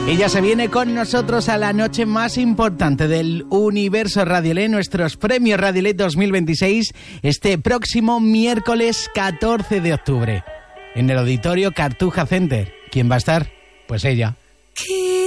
Ella se viene con nosotros a la noche más importante del universo Radiolé, nuestros premios Radiolé 2026, este próximo miércoles 14 de octubre, en el auditorio Cartuja Center. ¿Quién va a estar? Pues ella.